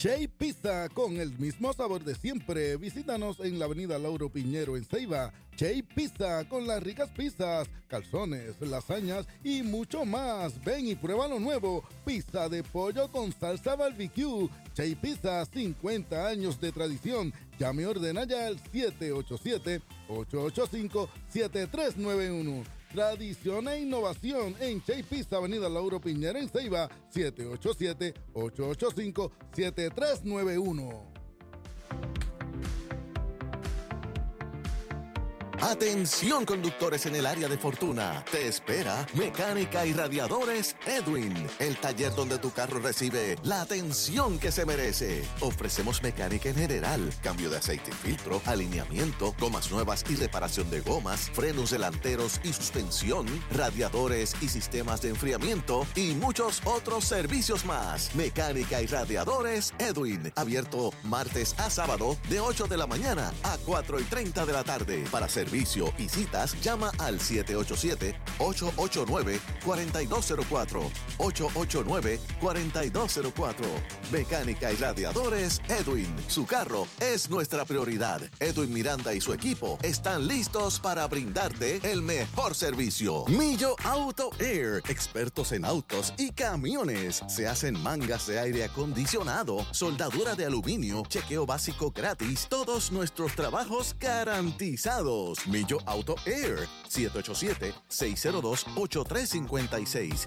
Chay Pizza, con el mismo sabor de siempre. Visítanos en la avenida Lauro Piñero en Ceiba. Chay Pizza, con las ricas pizzas, calzones, lasañas y mucho más. Ven y prueba lo nuevo. Pizza de pollo con salsa barbecue. Chay Pizza, 50 años de tradición. Llame y ordena ya al 787-885-7391. Tradición e innovación en Chay Pizza, avenida Lauro Piñera en Ceiba, 787-885-7391. Atención conductores en el área de Fortuna. Te espera Mecánica y Radiadores Edwin, el taller donde tu carro recibe la atención que se merece. Ofrecemos mecánica en general, cambio de aceite y filtro, alineamiento, gomas nuevas y reparación de gomas, frenos delanteros y suspensión, radiadores y sistemas de enfriamiento y muchos otros servicios más. Mecánica y Radiadores Edwin, abierto martes a sábado de 8 de la mañana a 4:30 de la tarde. Para servicio y citas, llama al 787-889-4204. 889-4204. Mecánica y Radiadores Edwin. Su carro es nuestra prioridad. Edwin Miranda y su equipo están listos para brindarte el mejor servicio. Millo Auto Air. Expertos en autos y camiones. Se hacen mangas de aire acondicionado, soldadura de aluminio, chequeo básico gratis. Todos nuestros trabajos garantizados. Millo Auto Air, 787-602-8356,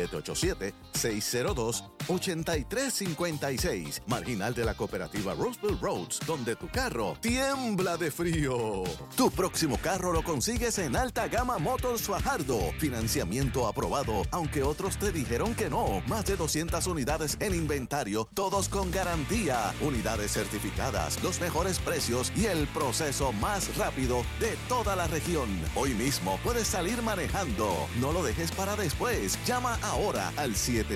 787-602-8356, marginal de la cooperativa Roseville Roads, donde tu carro tiembla de frío. Tu próximo carro lo consigues en Alta Gama Motors Fajardo, financiamiento aprobado, aunque otros te dijeron que no. Más de 200 unidades en inventario, todos con garantía, unidades certificadas, los mejores precios y el proceso más rápido de toda la región. Hoy mismo puedes salir manejando. No lo dejes para después. Llama ahora al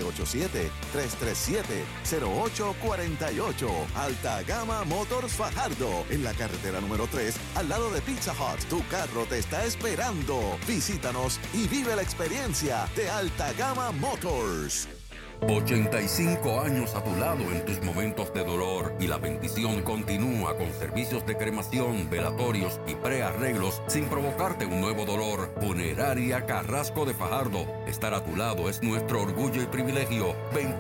787-337-0848. Alta Gama Motors Fajardo, en la carretera número 3, al lado de Pizza Hut. Tu carro te está esperando. Visítanos y vive la experiencia de Alta Gama Motors. 85 años a tu lado en tus momentos de dolor, y la bendición continúa con servicios de cremación, velatorios y prearreglos sin provocarte un nuevo dolor. Funeraria Carrasco de Fajardo. Estar a tu lado es nuestro orgullo y privilegio.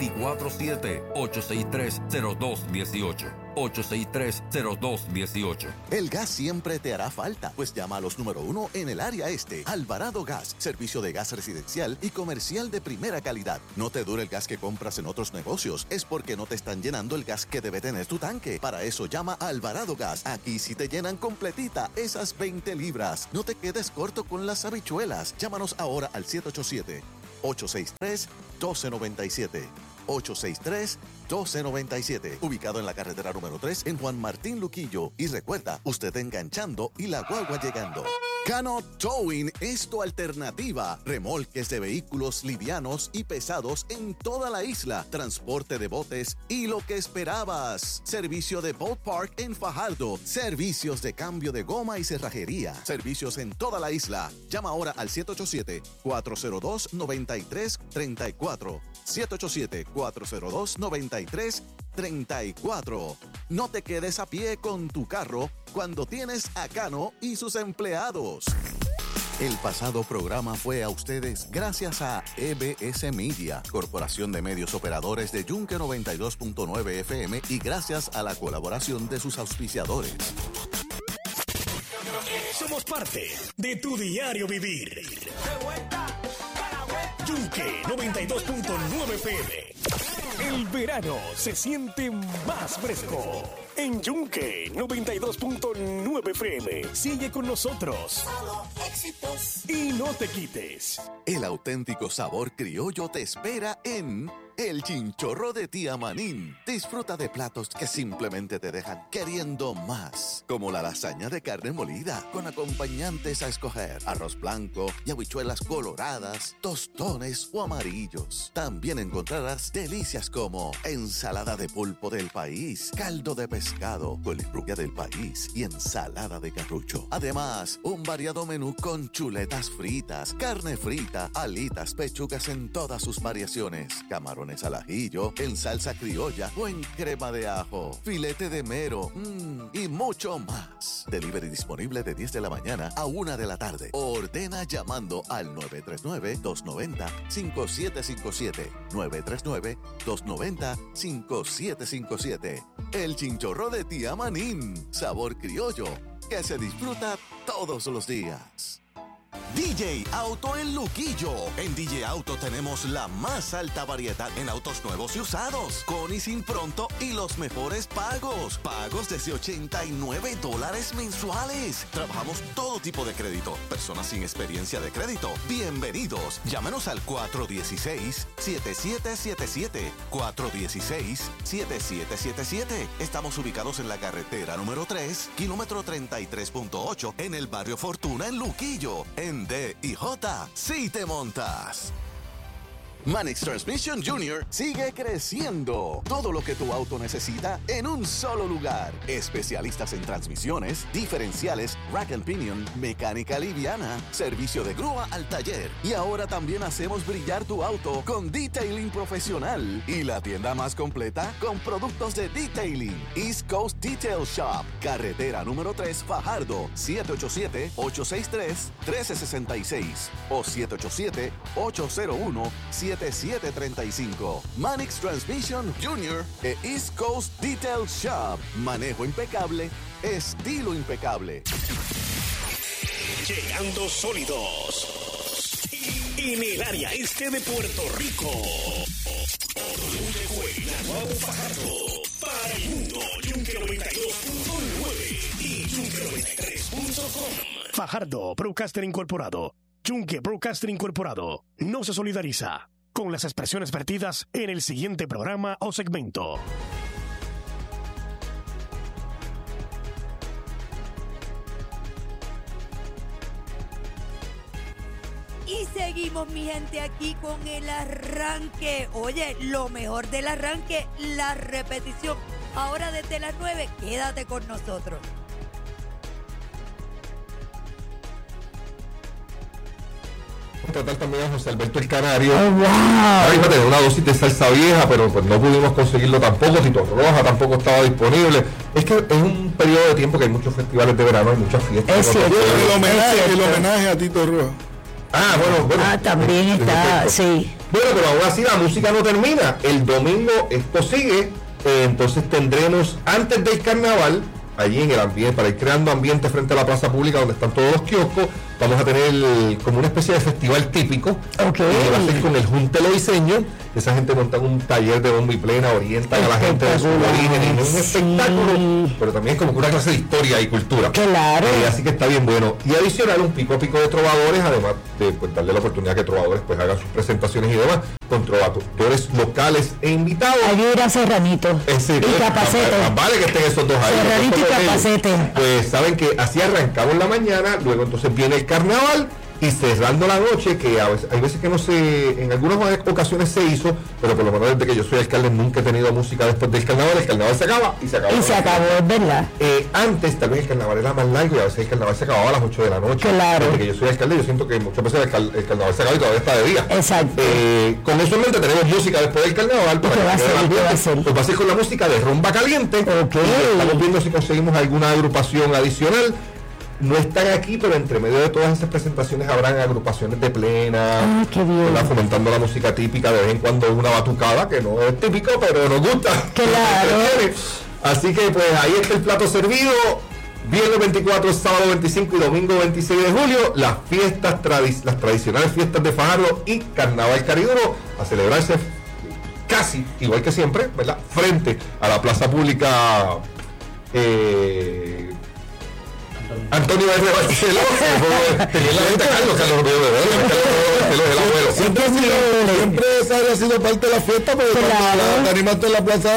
24-7-863-0218. 863-0218. El gas siempre te hará falta, pues llama a los número 1 en el área este. Alvarado Gas, servicio de gas residencial y comercial de primera calidad. No te dure el gas que compras en otros negocios, es porque no te están llenando el gas que debe tener tu tanque. Para eso llama a Alvarado Gas. Aquí sí te llenan completita esas 20 libras. No te quedes corto con las habichuelas. Llámanos ahora al 787-863-1297. 863-1297, ubicado en la carretera número 3 en Juan Martín Luquillo. Y recuerda, usted enganchando y la guagua llegando. Cano Towing es tu alternativa. Remolques de vehículos livianos y pesados en toda la isla. Transporte de botes y lo que esperabas. Servicio de Boat Park en Fajardo. Servicios de cambio de goma y cerrajería. Servicios en toda la isla. Llama ahora al 787-402-9334. 787-402-9334. No te quedes a pie con tu carro cuando tienes a Cano y sus empleados. El pasado programa fue a ustedes gracias a EBS Media, Corporación de Medios Operadores de Yunque 92.9 FM, y gracias a la colaboración de sus auspiciadores. Somos parte de tu diario vivir. Yunque 92.9 FM. El verano se siente más fresco. En Yunque 92.9 FM. Sigue con nosotros. Solo éxitos. Y no te quites. El auténtico sabor criollo te espera en El Chinchorro de Tía Manín. Disfruta de platos que simplemente te dejan queriendo más, como la lasaña de carne molida con acompañantes a escoger, arroz blanco y habichuelas coloradas, tostones o amarillos. También encontrarás delicias como ensalada de pulpo del país, caldo de pescado, colirrubia del país y ensalada de carrucho. Además, un variado menú con chuletas fritas, carne frita, alitas, pechugas en todas sus variaciones, camarones camarones al ajillo, en salsa criolla o en crema de ajo, filete de mero y mucho más. Delivery disponible de 10 de la mañana a 1 de la tarde. Ordena llamando al 939-290-5757. 939-290-5757. El chinchorro de Tía Manín. Sabor criollo que se disfruta todos los días. DJ Auto en Luquillo. En DJ Auto tenemos la más alta variedad en autos nuevos y usados, con y sin pronto y los mejores pagos. Pagos desde $89 mensuales. Trabajamos todo tipo de crédito. Personas sin experiencia de crédito, bienvenidos. Llámenos al 416-7777. 416-7777. Estamos ubicados en la carretera número 3, kilómetro 33.8, en el barrio Fortuna, en Luquillo. En D y J, sí te montas. Manix Transmission Jr. sigue creciendo. Todo lo que tu auto necesita en un solo lugar. Especialistas en transmisiones, diferenciales, rack and pinion, mecánica liviana, servicio de grúa al taller. Y ahora también hacemos brillar tu auto con detailing profesional. Y la tienda más completa con productos de detailing. East Coast Detail Shop. Carretera número 3, Fajardo. 787-863-1366 o 787-801-7735. Manix Transmission Jr. e East Coast Detail Shop. Manejo impecable, estilo impecable. Llegando sólidos en el área este de Puerto Rico. Llegó el Naguabo Fajardo para el mundo. Yunque 92.9 y Yunque93.com. Fajardo Broadcaster Incorporado. Yunque Broadcaster Incorporado no se solidariza con las expresiones vertidas en el siguiente programa o segmento. Y seguimos, mi gente, aquí con el arranque. Oye, lo mejor del arranque, la repetición. Ahora desde las 9, quédate con nosotros. Tratar también a José Alberto el Canario. Oh, wow. Ahí va a tener una dosis de salsa vieja, pero pues no pudimos conseguirlo tampoco. Tito Roja tampoco estaba disponible. Es que es un periodo de tiempo que hay muchos festivales de verano, hay muchas fiestas. Es cierto, el homenaje a Tito Roja. Bueno. También está, sí. Bueno, pero aún así la música no termina. El domingo esto sigue. Entonces tendremos, antes del carnaval, allí en el ambiente, para ir creando ambiente frente a la plaza pública donde están todos los kioscos, vamos a tener como una especie de festival típico. Okay. Que va a ser con el Junte Loiseño. Esa gente monta un taller de bomba y plena, orientan a la gente de sus orígenes. Es un espectáculo, pero también es como una clase de historia y cultura. Claro. Así que está bien bueno. Y adicional, un pico a pico de trovadores, además de pues, darle la oportunidad que trovadores pues hagan sus presentaciones y demás, con trovadores locales e invitados. Allí irá Serranito y Capacete. Vale que estén esos dos ahí. Serranito y Capacete. Pues saben que así arrancamos la mañana, luego entonces viene el carnaval y cerrando la noche, que a veces, hay veces que no se, en algunas ocasiones se hizo, pero por lo menos desde que yo soy alcalde nunca he tenido música después del carnaval. El carnaval se acaba y se acabó. Y se acabó, es verdad. Antes tal vez el carnaval era más largo y a veces el carnaval se acababa a las 8 de la noche. Claro. Desde que yo soy alcalde yo siento que muchas veces el carnaval se acaba y todavía está de día. Exacto. Con eso en mente tenemos música después del carnaval. ¿Qué va a ser? Pues va a ser con la música de Rumba Caliente. Okay. Estamos viendo si conseguimos alguna agrupación adicional. No están aquí, pero entre medio de todas esas presentaciones habrán agrupaciones de plena, qué bien. Fomentando la música típica, de vez en cuando una batucada, que no es típico, pero nos gusta. Claro. Así que pues ahí está el plato servido. Viernes 24, sábado 25 y domingo 26 de julio, las fiestas las tradicionales fiestas de Fajardo y Carnaval Cariduro, a celebrarse casi igual que siempre, ¿verdad? Frente a la plaza pública Antonio R. Barceló, tenía la gente Carlos el abuelo. Siempre esa ha sido parte de la fiesta, porque cuando te animaste en la plaza.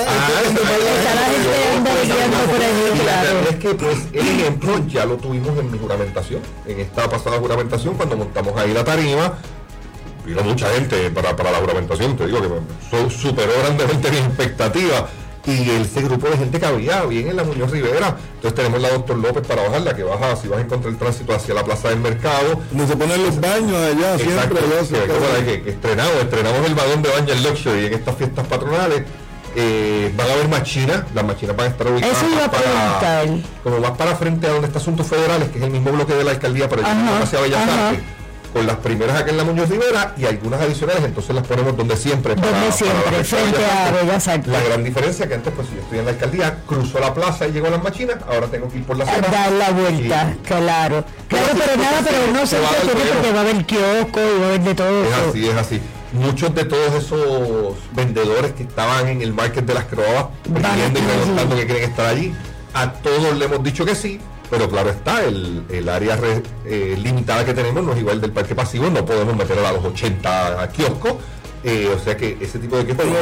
La verdad es que pues el ejemplo ya lo tuvimos en mi juramentación, en esta pasada juramentación, cuando montamos ahí la tarima. Vino mucha gente para la juramentación, te digo que superó grandemente mis expectativas. y ese grupo de gente cabía bien en la Muñoz Rivera. Entonces tenemos la Doctor López para bajarla, que baja, si vas a encontrar el tránsito hacia la Plaza del Mercado. Donde se ponen los baños allá, exacto, siempre. Que estrenamos el vagón de baño en Luxury en estas fiestas patronales. Van a haber machinas, las machinas van a estar ubicadas como más para frente a donde está Asuntos Federales, que es el mismo bloque de la alcaldía, pero hacia Bellas Artes, con las primeras acá en la Muñoz Rivera y algunas adicionales, entonces las ponemos donde siempre, frente a Bellas Artes. La gran diferencia que antes, pues si yo estoy en la alcaldía, cruzo la plaza y llego a las machinas, ahora tengo que ir por la zona, dar la vuelta, claro, pero no se entiende porque va a haber kiosco y va a haber de todo. Es así. Muchos de todos esos vendedores que estaban en el market de las Croabas pidiendo y preguntando que quieren estar allí, a todos le hemos dicho que sí, pero claro está, el área limitada que tenemos no es igual del parque pasivo, no podemos meter a los 80 kioscos, o sea que ese tipo de kioscos como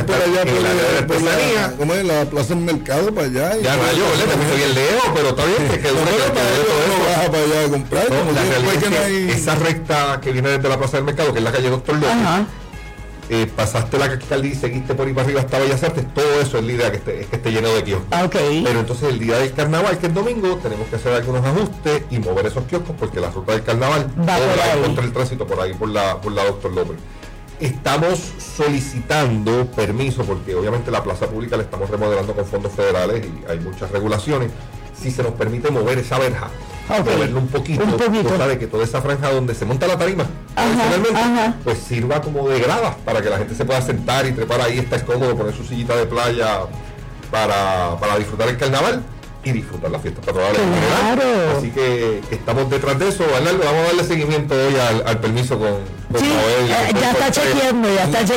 es la Plaza del Mercado para allá. Ya rayo, estoy bien lejos, pero está bien que uno baja para allá a comprar. La realidad es que esa recta que viene desde la Plaza del Mercado, que es la calle Doctor López, pasaste la alcaldía y seguiste por ahí para arriba hasta Bellas Artes, todo eso es la idea, que esté lleno de kioscos. Pero entonces el día del carnaval, que es domingo, tenemos que hacer algunos ajustes y mover esos kioscos porque la ruta del carnaval va contra el tránsito por ahí por la Doctor López. Estamos solicitando permiso porque obviamente la plaza pública la estamos remodelando con fondos federales y hay muchas regulaciones. Si se nos permite mover esa verja, moverlo un poquito, cosa de que toda esa franja donde se monta la tarima, pues sirva como de gradas para que la gente se pueda sentar y trepar ahí, estar cómodo, poner su sillita de playa para disfrutar el carnaval y disfrutar las fiestas patronales en general. Así que estamos detrás de eso. Vamos a darle seguimiento hoy al permiso con Noel. Ya está chequeando.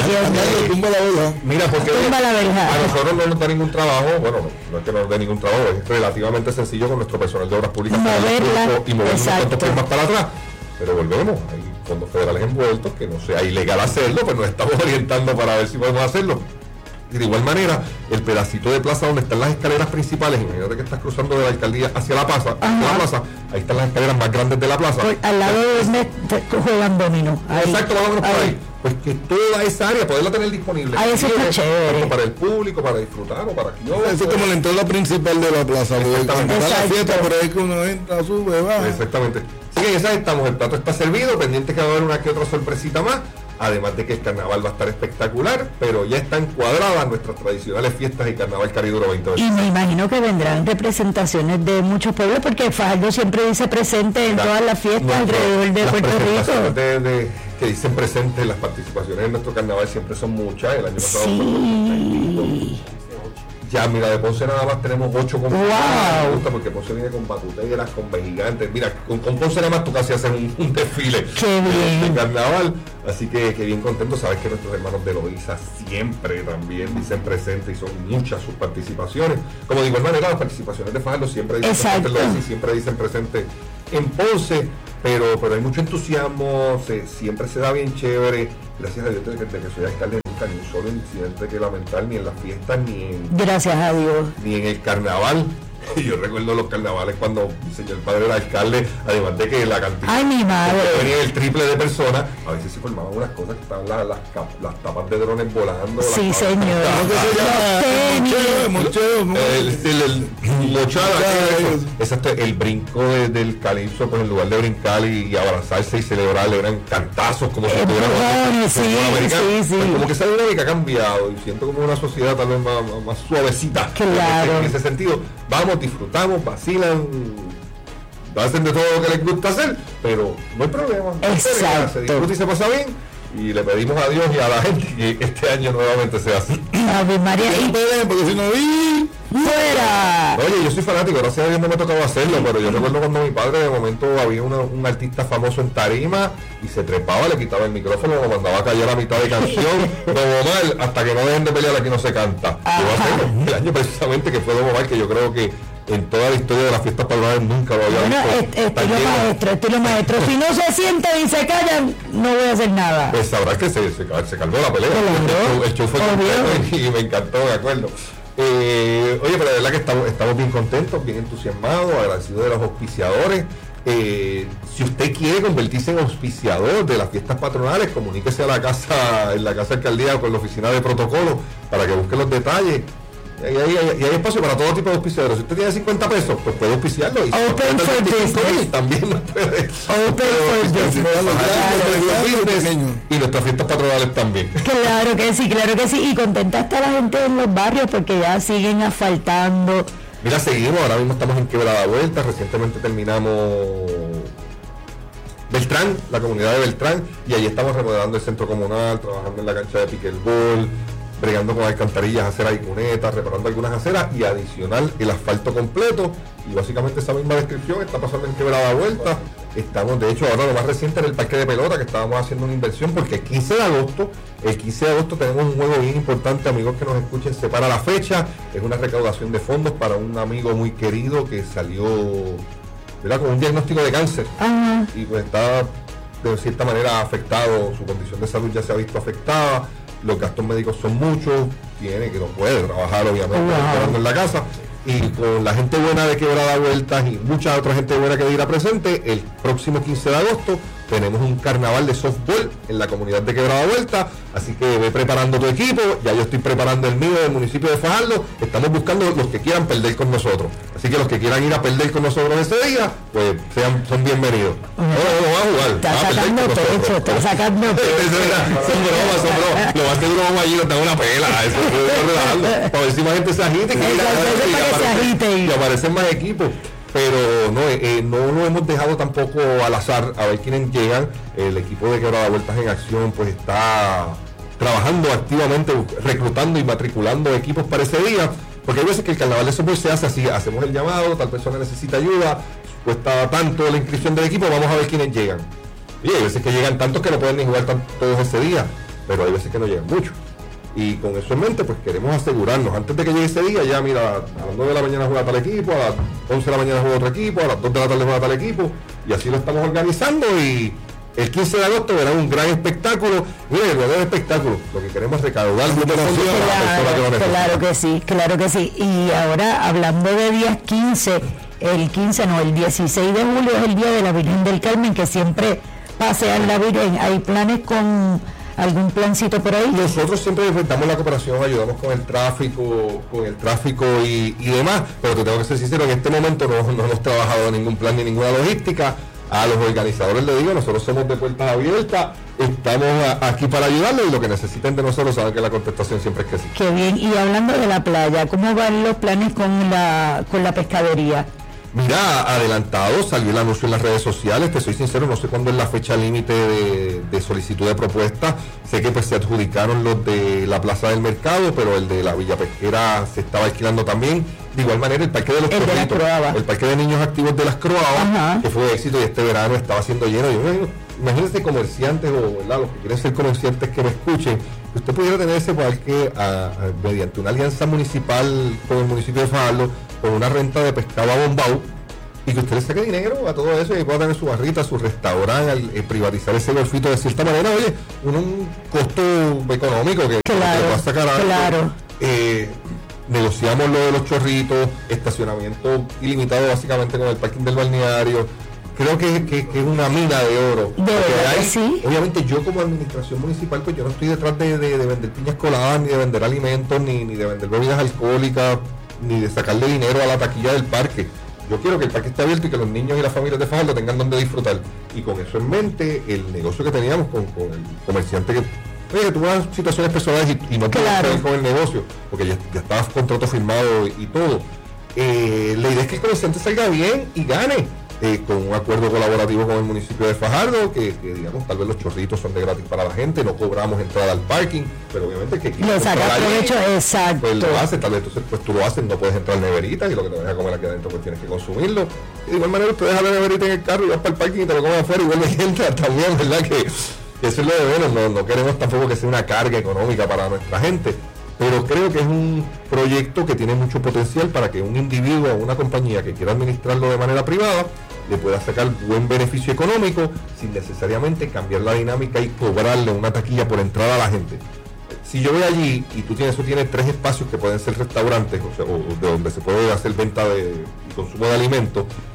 Mira, porque a nosotros no nos da ningún trabajo, bueno, no es que no nos dé ningún trabajo, es relativamente sencillo con nuestro personal de obras públicas y mover unos cuantos más para atrás. Pero volvemos, hay fondos federales envueltos, que no sea ilegal hacerlo, pues nos estamos orientando para ver si podemos hacerlo. Y de igual manera, el pedacito de plaza donde están las escaleras principales, imagínate que estás cruzando de la alcaldía hacia la plaza, ahí están las escaleras más grandes de la plaza. Al lado de donde juegan dominó. Exacto, vámonos por ahí. Pues que toda esa área poderla tener disponible. Eso está chévere. Para el público, para disfrutar o para que eso es como la entrada principal de la plaza. Cuando está la fiesta, por ahí que uno entra, sube, baja. Exactamente. Así que ya estamos, el plato está servido, pendiente que va a haber una que otra sorpresita más. Además de que el carnaval va a estar espectacular, pero ya están cuadradas nuestras tradicionales fiestas y Carnaval Cariduro 2020. Y me imagino que vendrán representaciones de muchos pueblos, porque Fajardo siempre dice presente en todas las fiestas alrededor de Puerto Rico. Que dicen presente, las participaciones en nuestro carnaval siempre son muchas. El año pasado fueron ya, mira, de Ponce nada más tenemos 8 con me gusta porque Ponce viene con batuteras, con vejigantes. Mira, con Ponce nada más tú casi haces un desfile de carnaval. Así que bien contento. Sabes que nuestros hermanos de Loíza siempre también dicen presente y son muchas sus participaciones. Como de igual manera, las participaciones de Fajardo siempre dicen presente en Loíza y siempre dicen presente en Ponce. Pero hay mucho entusiasmo, siempre se da bien chévere. Gracias a Dios, desde que soy alcalde, nunca ni un solo incidente que lamentar, ni en las fiestas, gracias a Dios, ni en el carnaval. Yo recuerdo los carnavales cuando mi señor padre era alcalde, además de que la cantidad venía el triple de personas, a veces se formaban unas cosas que estaban las tapas de drones volando. Sí, señor. Exacto, el brinco del calipso con el lugar de brincar y abrazarse y celebrar, eran cantazos como si tuviéramos sí. Como que esa dinámica ha cambiado y siento como una sociedad tal vez más suavecita. Claro. En ese sentido, vamos, disfrutamos, vacilan, hacen de todo lo que les gusta hacer, pero no hay problema. Exacto. Se disfruta y se pasa bien. Y le pedimos a Dios y a la gente que este año nuevamente sea así. Ave María, porque si no fuera. Oye, yo soy fanático, gracias a Dios no me tocaba hacerlo, pero yo recuerdo cuando mi padre de momento había un artista famoso en tarima y se trepaba, le quitaba el micrófono, lo mandaba a callar a mitad de canción, Domo Mal, hasta que no dejen de pelear aquí no se canta. El año precisamente que fue Domo Mal, que yo creo que en toda la historia de las fiestas patronales nunca lo había visto. Estilo maestro. Si no se sientan y se callan, no voy a hacer nada. Pues sabrás que se calmó la pelea. El show fue completo y me encantó, de acuerdo. Oye, pero la verdad que estamos bien contentos, bien entusiasmados, agradecidos de los auspiciadores. Si usted quiere convertirse en auspiciador de las fiestas patronales, comuníquese a en la casa alcaldía o con la oficina de protocolo para que busque los detalles. Y hay espacio para todo tipo de auspiciadores. Si usted tiene 50 pesos, pues puede auspiciarlo. Y Open for business. También nos puede. Open for business. Y nuestras fiestas patronales también. Claro que sí, claro que sí. Y contenta está la gente en los barrios porque ya siguen asfaltando. Mira, seguimos, ahora mismo estamos en Quebrada Vuelta, recientemente terminamos Beltrán, la comunidad de Beltrán, y allí estamos remodelando el centro comunal, trabajando en la cancha de pickleball, bregando con alcantarillas, aceras y cunetas, reparando algunas aceras y adicional el asfalto completo. Y básicamente esa misma descripción está pasando en Quebrada Vuelta. Estamos, de hecho, ahora lo más reciente en el parque de pelota, que estábamos haciendo una inversión, porque el 15 de agosto tenemos un juego bien importante, amigos que nos escuchen, se para la fecha, es una recaudación de fondos para un amigo muy querido que salió, ¿verdad?, con un diagnóstico de cáncer. Y pues está de cierta manera afectado, su condición de salud ya se ha visto afectada, los gastos médicos son muchos, tiene que no puede trabajar obviamente en la casa. Y con la gente buena de Quebrada Vueltas y mucha otra gente buena que dirá presente, el próximo 15 de agosto tenemos un carnaval de softball en la comunidad de Quebrada Vuelta, así que ve preparando tu equipo, ya yo estoy preparando el mío del municipio de Fajardo, estamos buscando los que quieran perder con nosotros, así que los que quieran ir a perder con nosotros ese día, pues son bienvenidos. No va a jugar. Está sacando pecho. Son bromas. Lo más seguro vamos allí, nos dan una pela, eso es relajando, para ver si más gente se agite y aparecen más equipos. Pero no lo hemos dejado tampoco al azar a ver quiénes llegan. El equipo de Quebrada Vueltas en Acción pues está trabajando activamente, reclutando y matriculando equipos para ese día, porque hay veces que el carnaval de softball se hace así, hacemos el llamado, tal persona necesita ayuda, cuesta tanto la inscripción del equipo, vamos a ver quiénes llegan. Y hay veces que llegan tantos que no pueden ni jugar todos ese día, pero hay veces que no llegan muchos. Y con eso en mente, pues queremos asegurarnos, antes de que llegue ese día, ya mira, a las 9 de la mañana juega tal equipo, a las 11 de la mañana juega otro equipo, a las 2 de la tarde juega tal equipo, y así lo estamos organizando, y el 15 de agosto verá un gran espectáculo. Mire, el verdadero espectáculo, lo que queremos es recaudar mucha fondos para la persona que lo necesita. Claro que sí. Y ahora, hablando de días 15, el 16 de julio es el día de la Virgen del Carmen, que siempre pasean la Virgen. ¿Hay planes con algún plancito por ahí? Nosotros siempre enfrentamos la cooperación, ayudamos con el tráfico y demás, pero te tengo que ser sincero, en este momento no hemos trabajado ningún plan ni ninguna logística. A los organizadores les digo, nosotros somos de puertas abiertas, estamos aquí para ayudarles, y lo que necesiten de nosotros saben que la contestación siempre es que sí. Qué bien. Y hablando de la playa, ¿cómo van los planes con la pescadería? Mira, adelantado, salió el anuncio en las redes sociales, te soy sincero, no sé cuándo es la fecha límite de solicitud de propuesta. Sé que pues se adjudicaron los de la Plaza del Mercado, pero el de la Villa Pesquera se estaba alquilando también. De igual manera, el Parque de los Chorritos, el Parque de Niños Activos de las Croabas, que fue de éxito y este verano estaba siendo lleno. Imagínense comerciantes o los que quieren ser comerciantes que me escuchen, usted pudiera tener ese parque mediante una alianza municipal con el municipio de Fajardo, con una renta de pescado abombado, y que usted le saque dinero a todo eso y pueda tener su barrita, su restaurante, privatizar ese golfito de cierta manera. Oye, un costo económico que va a sacar algo. Claro. Negociamos lo de los chorritos, estacionamiento ilimitado básicamente con el parking del balneario. Creo que es una mina de oro. Sí. Obviamente yo como administración municipal, pues yo no estoy detrás de vender piñas coladas, ni de vender alimentos, ni de vender bebidas alcohólicas, ni de sacarle dinero a la taquilla del parque. Yo quiero que el parque esté abierto y que los niños y las familias de Fajardo tengan donde disfrutar. Y con eso en mente, el negocio que teníamos con el comerciante que tuvo unas situaciones personales y no pudo hacer con el negocio, porque ya estaba contrato firmado y todo. La idea es que el comerciante salga bien y gane, con un acuerdo colaborativo con el municipio de Fajardo, que digamos, tal vez los chorritos son de gratis para la gente, no cobramos entrada al parking, pero obviamente que le saca provecho, exacto. Pues lo hace, tal vez entonces pues tú lo haces, no puedes entrar neverita y lo que te vayas a comer aquí adentro pues tienes que consumirlo. Y de igual manera tú dejas la neverita en el carro y vas para el parking y te lo comes afuera y vuelves y entras también, ¿verdad? Que eso es lo de menos, no queremos tampoco que sea una carga económica para nuestra gente, pero creo que es un proyecto que tiene mucho potencial para que un individuo o una compañía que quiera administrarlo de manera privada le pueda sacar buen beneficio económico sin necesariamente cambiar la dinámica y cobrarle una taquilla por entrada a la gente. Si yo voy allí y tú tienes 3 espacios que pueden ser restaurantes, o de donde se puede hacer venta y consumo de alimentos,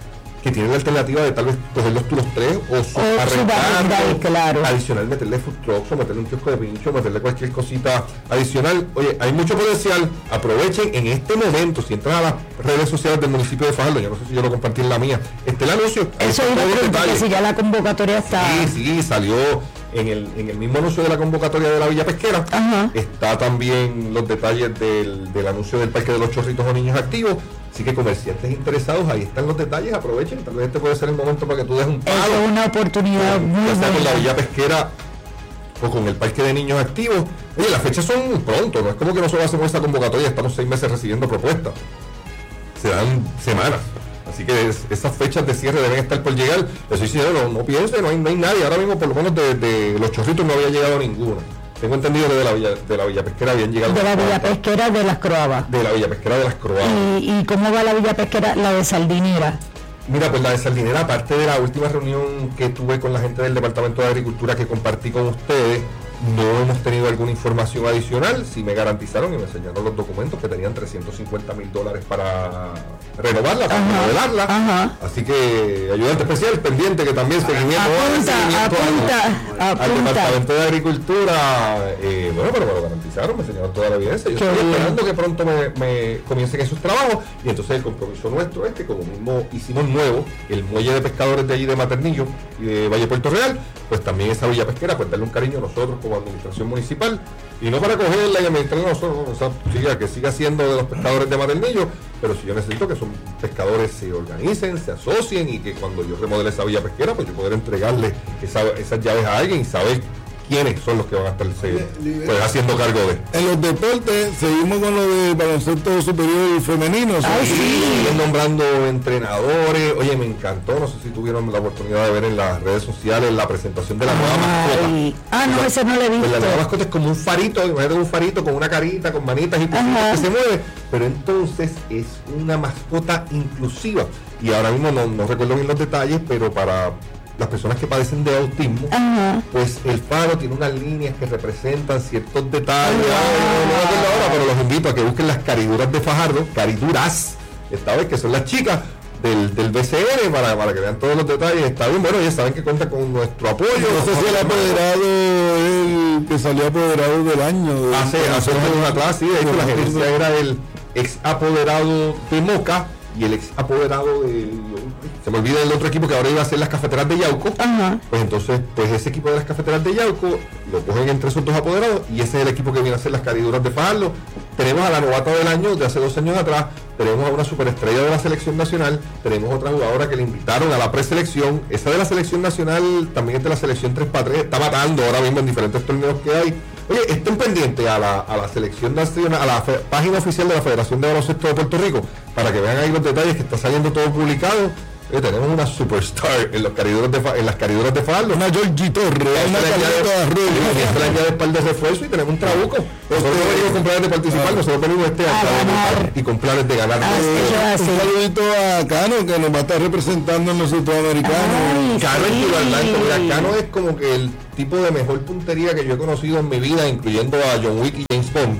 que tienen la alternativa de tal vez cogerlos tú los tres o subarrendar, claro. Adicional, meterle food trucks o meterle un kiosco de pincho, meterle cualquier cosita adicional. Oye, hay mucho potencial. Aprovechen en este momento, si entran a las redes sociales del municipio de Fajardo, yo no sé si yo lo compartí en la mía, el anuncio. Eso es una pregunta, que si ya la convocatoria está. Sí, salió en el mismo anuncio de la convocatoria de la Villa Pesquera. Ajá. Está también los detalles del anuncio del Parque de los Chorritos o Niños Activos. Así que comerciantes interesados, ahí están los detalles, aprovechen. Tal vez este puede ser el momento para que tú des un palo. Eso es una oportunidad muy ya sea buena. con la Villa Pesquera o con el Parque de Niños Activos. Oye, las fechas son pronto, no es como que nosotros hacemos esta convocatoria, estamos 6 meses recibiendo propuestas. Se dan semanas. Así que esas fechas de cierre deben estar por llegar. Les soy sincero, no piense, no hay nadie. Ahora mismo, por lo menos de los Chorritos, no había llegado ninguna. Tengo entendido que de la Villa Pesquera habían llegado. De la Villa Pesquera de las Croabas. De la Villa Pesquera de las Croabas. ¿Y cómo va la Villa Pesquera, la de Sardinera? Mira, pues la de Sardinera, aparte de la última reunión que tuve con la gente del Departamento de Agricultura que compartí con ustedes, no hemos tenido alguna información adicional. Sí me garantizaron y me enseñaron los documentos que tenían $350,000 para renovarla, para modelarla. Ajá. Así que ayudante especial, pendiente, que también seguimiento al Departamento de Agricultura. Bueno, pero me lo garantizaron, me enseñaron toda la evidencia. Yo estoy esperando que pronto me comiencen esos trabajos. Y entonces el compromiso nuestro es que, como mismo hicimos nuevo el muelle de pescadores de allí de Maternillo y de Valle Puerto Real, pues también esa Villa Pesquera, pues darle un cariño a nosotros como administración municipal, y no para cogerla y administrarla a nosotros, o sea, que siga siendo de los pescadores de Maternillo, pero si yo necesito que esos pescadores se organicen, se asocien, y que cuando yo remodele esa Villa Pesquera, pues yo poder entregarle esas llaves a alguien y saber quiénes son los que van a estar pues haciendo cargo de. En los deportes seguimos con lo de baloncesto superior femenino. Siguen nombrando entrenadores. Oye, me encantó, no sé si tuvieron la oportunidad de ver en las redes sociales la presentación de la nueva mascota. No, esa no la he visto. Pues la nueva mascota es como un farito, imagínate un farito con una carita, con manitas y que se mueve, pero entonces es una mascota inclusiva. Y ahora mismo no recuerdo bien los detalles, pero para las personas que padecen de autismo, pues el faro tiene unas líneas que representan ciertos detalles. No me acuerdo ahora, pero los invito a que busquen las cariduras de Fajardo, cariduras, esta vez, que son las chicas del BCN, para que vean todos los detalles. Está bien, bueno, ya saben que cuenta con nuestro apoyo. No sé si el apoderado, el que salió apoderado del año. Hace años atrás, sí, de hecho la gerencia era el ex apoderado de Moca y el ex apoderado se me olvida el otro equipo que ahora iba a ser las cafeteras de Yauco. Pues entonces, pues ese equipo de las cafeteras de Yauco lo cogen entre esos dos apoderados, y ese es el equipo que viene a hacer las cariduras de Fajardo. Tenemos a la novata del año de hace 2 años atrás, tenemos a una superestrella de la selección nacional, tenemos otra jugadora que le invitaron a la preselección. Esa de la selección nacional también es de la selección 3x3, está matando ahora mismo en diferentes torneos que hay. Oye, estén pendientes a la selección nacional, a la página oficial de la Federación de Baloncesto de Puerto Rico, para que vean ahí los detalles, que está saliendo todo publicado. Tenemos una superstar en las cariduras de Fajardo. Una Georgie Torres, una Carlota de Arroyo, de espalda de refuerzo, y tenemos un trabuco. Nosotros no venimos con planes de participar, nosotros venimos y con planes de ganar. Un saludito a Cano, que nos va a estar representando en los centroamericanos. Cano es equivalente. Mira, Cano es como que el tipo de mejor puntería que yo he conocido en mi vida, incluyendo a John Wick y James Bond.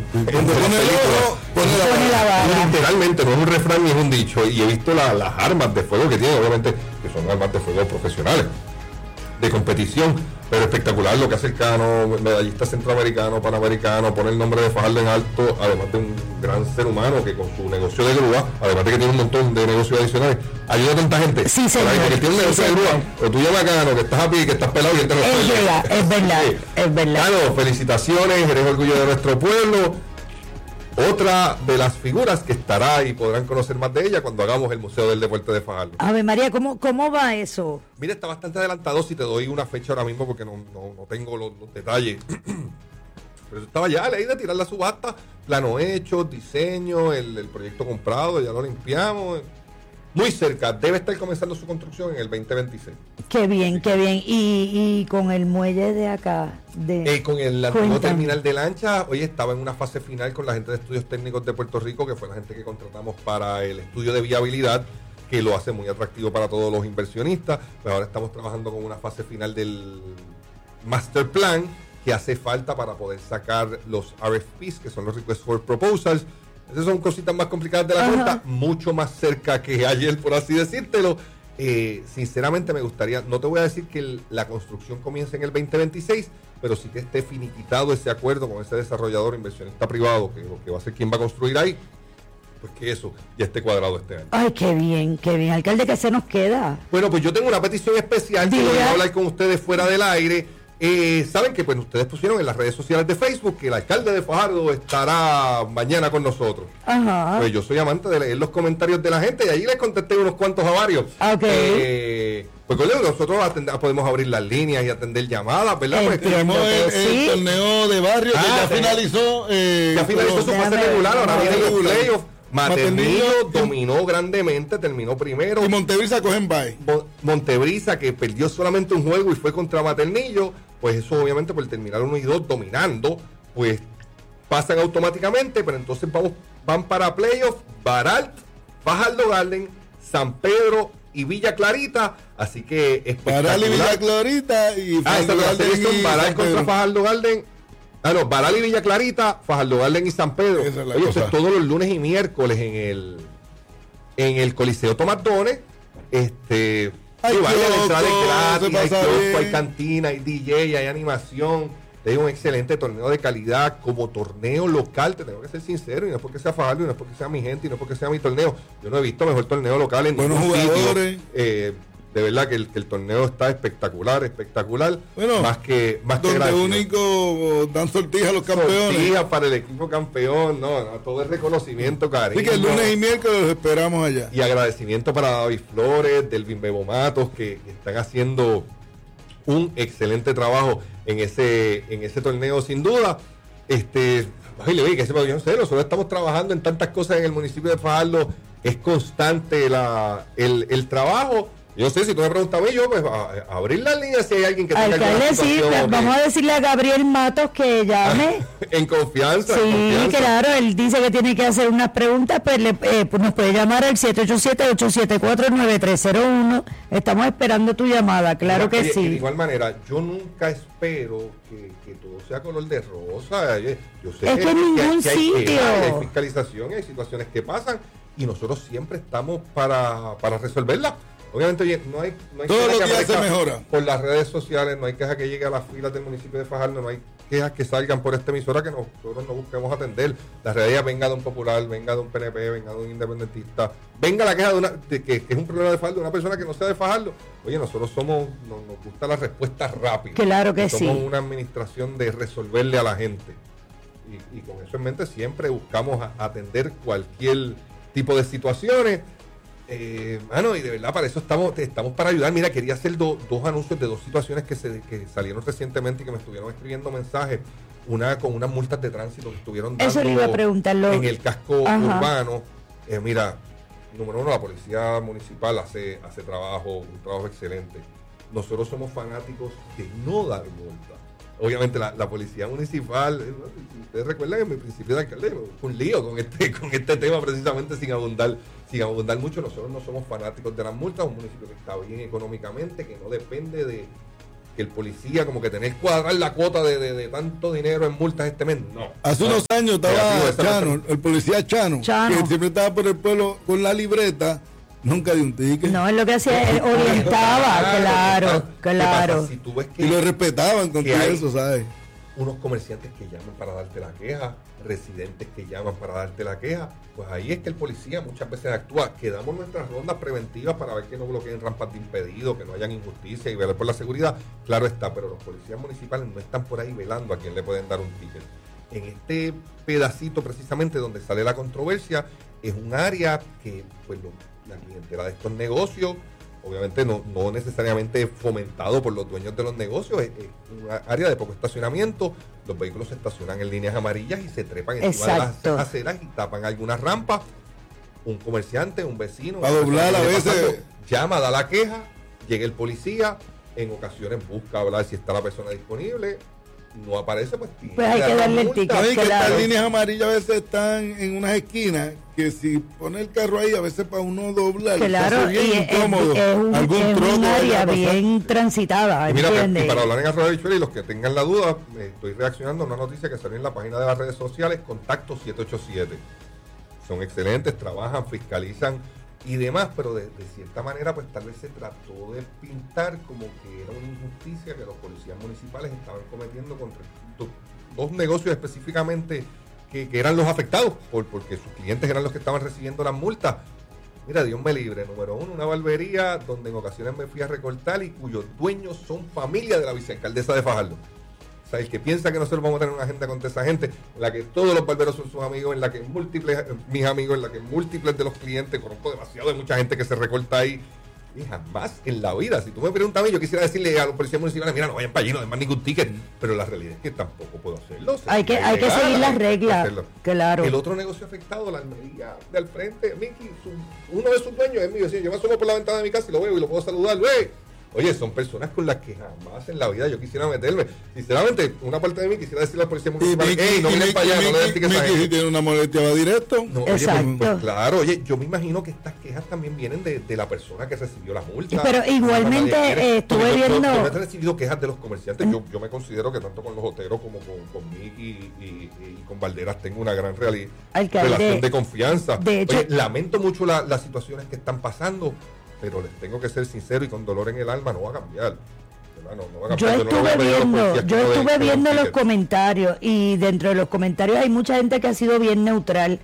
Pone la vara. Literalmente, no es un refrán ni es un dicho. Y he visto las armas de fuego que tiene, obviamente, que son armas de fuego profesionales, de competición, pero espectacular lo que hace el Cano, medallista centroamericano, panamericano, pone el nombre de Fajardo en alto, además de un gran ser humano que con su negocio de grúa, además de que tiene un montón de negocios adicionales, ayuda a tanta gente. Sí, señor. Porque tiene un negocio de grúa, o tú llamas a Cano, que estás a pie, que estás pelado y él te lo Es verdad. Cano, felicitaciones, eres orgullo de nuestro pueblo. Otra de las figuras que estará, y podrán conocer más de ella cuando hagamos el Museo del Deporte de Fajardo. Ave María, ¿cómo va eso? Mira, está bastante adelantado, si te doy una fecha ahora mismo, porque no tengo los detalles. Pero estaba ya, leí de tirar la subasta, plano hecho, diseño, el proyecto comprado, ya lo limpiamos. Muy cerca, debe estar comenzando su construcción en el 2026. Qué bien, qué bien. Y con el muelle de acá. Con el antiguo terminal de lancha, hoy estaba en una fase final con la gente de Estudios Técnicos de Puerto Rico, que fue la gente que contratamos para el estudio de viabilidad, que lo hace muy atractivo para todos los inversionistas. Pues ahora estamos trabajando con una fase final del Master Plan, que hace falta para poder sacar los RFPs, que son los Request for Proposals. Esas son cositas más complicadas de la cuenta, mucho más cerca que ayer, por así decírtelo. Sinceramente me gustaría, no te voy a decir que la construcción comience en el 2026, pero sí que esté finiquitado ese acuerdo con ese desarrollador inversionista privado, que va a ser quien va a construir ahí, pues que eso ya esté cuadrado este año. Ay, qué bien, alcalde, ¿qué se nos queda? Bueno, pues yo tengo una petición especial que voy a hablar con ustedes fuera del aire. Saben que pues ustedes pusieron en las redes sociales de Facebook que el alcalde de Fajardo estará mañana con nosotros. Ajá. Pues yo soy amante de leer los comentarios de la gente y allí les contesté unos cuantos a varios. Okay. Pues nosotros podemos abrir las líneas y atender llamadas, ¿verdad? Pues, tenemos el torneo de barrio que ya finalizó. Ya finalizó su fase regular, ahora vienen los playoffs. Maternillo dominó grandemente, terminó primero. Y Montebrisa cogen bye. Montebrisa, que perdió solamente un juego y fue contra Maternillo, pues eso obviamente por terminar 1 y 2 dominando, pues pasan automáticamente, pero entonces van para playoff, Baralt, Fajardo Garden, San Pedro y Villa Clarita, así que espectacular. Baralt y Villa Clarita y Fajardo Garden. Baralt contra Fajardo Garden. Baral y Villa Clarita, Fajardo Garden y San Pedro. Oye, eso es todos los lunes y miércoles en el Coliseo Tomás Dones. Hay kiosco, hay cantina, hay DJ, hay animación. Hay un excelente torneo de calidad como torneo local. Te tengo que ser sincero, y no es porque sea Fajardo, y no es porque sea mi gente, y no es porque sea mi torneo. Yo no he visto mejor torneo local en buenos jugadores. De verdad que el torneo está espectacular. Bueno, más que donde único dan sortija a los campeones. Sortija para el equipo campeón, no, todo el reconocimiento, cariño. Así que el lunes y miércoles los esperamos allá. Y agradecimiento para David Flores, del Bimbo Matos, que están haciendo un excelente trabajo en ese torneo, sin duda. Oye, que sepa, yo no sé, nosotros estamos trabajando en tantas cosas en el municipio de Fajardo, es constante el trabajo. Yo sé, si tú me preguntas a mí, yo pues abrir la línea si hay alguien que tenga alguna situación. Sí, vamos a decirle a Gabriel Matos que llame. En confianza. Sí, claro, él dice que tiene que hacer unas preguntas, pues nos puede llamar al 787-874-9301. Estamos esperando tu llamada, claro que sí. De igual manera, yo nunca espero que todo sea color de rosa. Yo sé que en ningún sitio hay fiscalización, hay situaciones que pasan y nosotros siempre estamos para resolverlas. Obviamente, oye, no hay todos los días se mejora. Por las redes sociales, no hay queja que llegue a las filas del municipio de Fajardo, no hay quejas que salgan por esta emisora que nosotros no busquemos atender. La realidad venga de un popular, venga de un PNP, venga de un independentista, venga la queja de que es un problema de Fajardo, de una persona que no sea de Fajardo. Oye, nosotros nos gusta la respuesta rápida. Claro que sí. Somos una administración de resolverle a la gente. Y con eso en mente siempre buscamos atender cualquier tipo de situaciones. Y de verdad para eso estamos para ayudar. Mira, quería hacer dos anuncios de dos situaciones que salieron recientemente y que me estuvieron escribiendo mensajes. Una con unas multas de tránsito que estuvieron dando eso le iba a preguntarlo en el casco urbano. Mira, número uno, la policía municipal hace un trabajo excelente. Nosotros somos fanáticos de no dar multas. Obviamente la policía municipal, ustedes recuerdan que en mi principio de alcalde fue un lío con este tema, precisamente sin abundar mucho. Nosotros no somos fanáticos de las multas, un municipio que está bien económicamente, que no depende de que el policía como que tener que cuadrar la cuota de tanto dinero en multas este mes. No. Hace unos años estaba Chano, el policía Chano, que siempre estaba por el pueblo con la libreta. Nunca dio un ticket. No, es lo que hacía, él orientaba, claro. Si tú ves que y lo respetaban con todo eso, ¿sabes? Unos comerciantes que llaman para darte la queja, residentes que llaman para darte la queja, pues ahí es que el policía muchas veces actúa. Que damos nuestras rondas preventivas para ver que no bloqueen rampas de impedido, que no hayan injusticia y velar por la seguridad. Claro está, pero los policías municipales no están por ahí velando a quién le pueden dar un ticket. En este pedacito precisamente donde sale la controversia, es un área que pues la clientela de estos negocios, obviamente no necesariamente fomentado por los dueños de los negocios, es una área de poco estacionamiento. Los vehículos se estacionan en líneas amarillas y se trepan encima de las aceras y tapan algunas rampas. Un comerciante, un vecino, a doblar a veces llama, da la queja, llega el policía, en ocasiones busca hablar si está la persona disponible. No aparece, pues hay que darle el ticket. Claro. Que estas líneas amarillas a veces están en unas esquinas que si pone el carro ahí a veces para uno doblar, claro, bien incómodo. Es un área bien transitada. Y mira, y para hablar en Arroyo Bichuela y los que tengan la duda, estoy reaccionando a una noticia que salió en la página de las redes sociales, Contacto 787. Son excelentes, trabajan, fiscalizan y demás, pero de cierta manera pues tal vez se trató de pintar como que era una injusticia que los policías municipales estaban cometiendo contra dos negocios específicamente que eran los afectados, porque sus clientes eran los que estaban recibiendo las multas. Mira, Dios me libre, número uno, una barbería donde en ocasiones me fui a recortar y cuyos dueños son familia de la vicealcaldesa de Fajardo. O sea, el que piensa que nosotros vamos a tener una agenda contra esa gente, en la que todos los barberos son sus amigos, en la que múltiples, mis amigos, en la que múltiples de los clientes, conozco demasiado de mucha gente que se recorta ahí, y jamás en la vida. Si tú me preguntas a mí, yo quisiera decirle a los policías municipales, mira, no vayan para allí, no den más ningún ticket, pero la realidad es que tampoco puedo hacerlo. Hay que seguir las reglas, claro. El otro negocio afectado, la almería de al frente, Mickey, uno de sus dueños es mi vecino, yo me asomo por la ventana de mi casa y lo veo y lo puedo saludar, güey. Oye, son personas con las que jamás en la vida yo quisiera meterme. Sinceramente, una parte de mí quisiera decirle a la policía municipal, no miren para allá, no le den tickets a si tiene una molestia va directo. No, exacto. Oye, pues, claro, oye, yo me imagino que estas quejas también vienen de la persona que recibió la multa. Pero igualmente estuve viendo... Yo no he recibido quejas de los comerciantes. Yo me considero que tanto con los hoteros como con Mickey y con Valderas tengo una gran relación de confianza. De hecho, oye, lamento mucho las situaciones que están pasando, pero les tengo que ser sincero y con dolor en el alma, no va a cambiar. Yo estuve viendo los comentarios y dentro de los comentarios hay mucha gente que ha sido bien neutral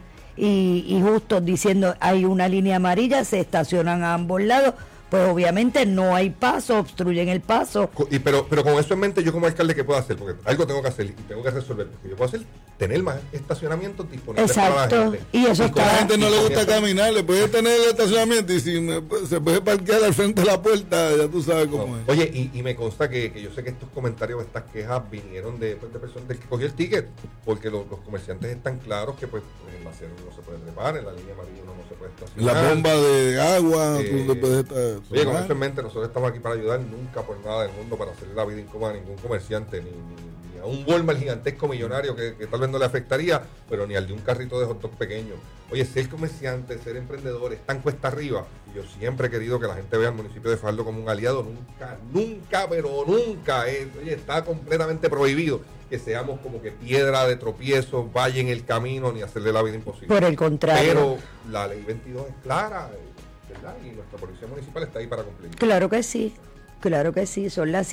y justo diciendo hay una línea amarilla, se estacionan a ambos lados, pues obviamente no hay paso, obstruyen el paso. Pero con eso en mente, yo como alcalde, ¿qué puedo hacer? Porque algo tengo que hacer y tengo que resolver. Porque yo puedo hacer tener más estacionamientos disponibles para la gente. Y eso a la gente no le gusta caminar, le puede tener el estacionamiento y si se puede parquear al frente de la puerta, ya tú sabes cómo es. Oye, y me consta que yo sé que estos comentarios, estas quejas vinieron de personas del que cogió el ticket, porque los comerciantes están claros que pues en el macero no se puede trepar, en la línea amarilla no se puede estacionar. La bomba de agua, tú le puedes estar... Oye, con eso en mente, nosotros estamos aquí para ayudar, nunca por nada del mundo para hacerle la vida incómoda a ningún comerciante, ni a un Walmart gigantesco millonario que tal vez no le afectaría, pero ni al de un carrito de hot dog pequeño. Oye, ser comerciante, ser emprendedor, es tan cuesta arriba. Y yo siempre he querido que la gente vea al municipio de Fajardo como un aliado. Nunca, oye, está completamente prohibido que seamos como que piedra de tropiezo, vaya en el camino, ni hacerle la vida imposible. Por el contrario. Pero la ley 22 es clara, ¿verdad? Y nuestra policía municipal está ahí para cumplir. Claro que sí, son las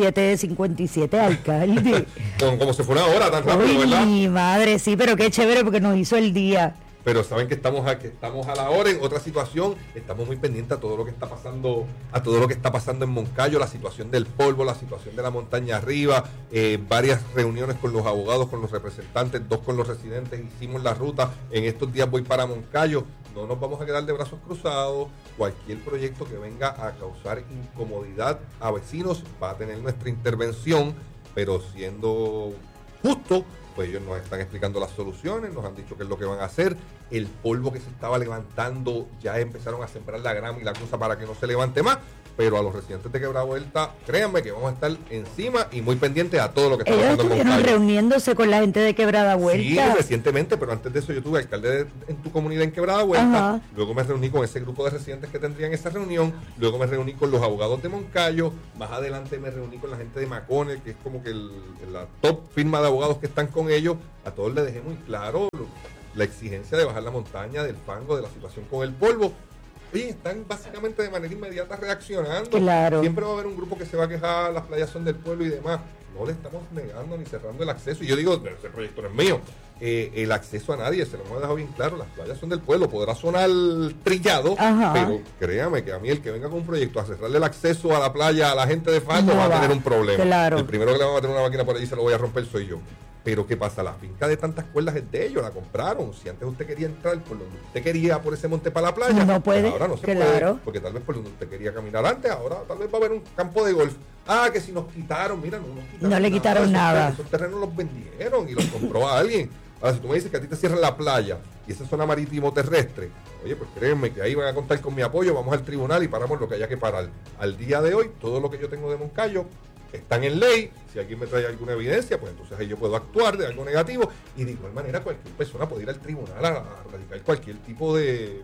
7:57, alcalde. Como se fue una hora tan rápido, ¿verdad? Mi madre, sí, pero qué chévere porque nos hizo el día. Pero saben que estamos a la hora. En otra situación, estamos muy pendientes a todo lo que está pasando, en Moncayo, la situación del polvo, la situación de la montaña arriba, varias reuniones con los abogados, con los representantes, 2 con los residentes, hicimos la ruta. En estos días voy para Moncayo. No nos vamos a quedar de brazos cruzados. Cualquier proyecto que venga a causar incomodidad a vecinos va a tener nuestra intervención, pero siendo justo, pues ellos nos están explicando las soluciones, nos han dicho qué es lo que van a hacer. El polvo que se estaba levantando, ya empezaron a sembrar la grama y la cosa para que no se levante más, pero a los residentes de Quebrada Vuelta, créanme que vamos a estar encima y muy pendientes a todo lo que está pasando en Moncayo. Ellos estuvieron reuniéndose con la gente de Quebrada Vuelta. Sí, recientemente, pero antes de eso yo tuve alcalde en tu comunidad en Quebrada Vuelta. Ajá. Luego me reuní con ese grupo de residentes que tendrían esa reunión, luego me reuní con los abogados de Moncayo, más adelante me reuní con la gente de Macone, que es como que la top firma de abogados que están con ellos. A todos les dejé muy claro la exigencia de bajar la montaña, del fango, de la situación con el polvo. Oye, están básicamente de manera inmediata reaccionando. Claro. Siempre va a haber un grupo que se va a quejar, las playas son del pueblo y demás. No le estamos negando ni cerrando el acceso. Y yo digo, ese proyecto no es mío. El acceso a nadie, se lo hemos dejado bien claro, las playas son del pueblo. Podrá sonar trillado, ajá, pero créame que a mí el que venga con un proyecto a cerrarle el acceso a la playa a la gente de Fajardo va a tener un problema. Claro. El primero que le va a meter una máquina por allí se lo voy a romper soy yo. Pero ¿qué pasa? La finca de tantas cuerdas es de ellos, la compraron. Si antes usted quería entrar por donde usted quería por ese monte para la playa, no puede, pues ahora no se claro, puede, porque tal vez por donde usted quería caminar antes, ahora tal vez va a haber un campo de golf. Ah, que si nos quitaron, mira, no le quitaron nada. Esos terrenos los vendieron y los compró a alguien. Ahora, si tú me dices que a ti te cierran la playa y esa zona marítimo terrestre, oye, pues créeme que ahí van a contar con mi apoyo, vamos al tribunal y paramos lo que haya que parar. Al día de hoy, todo lo que yo tengo de Moncayo están en ley. Si alguien me trae alguna evidencia, pues entonces ahí yo puedo actuar de algo negativo, y de igual manera cualquier persona puede ir al tribunal a radicar cualquier tipo de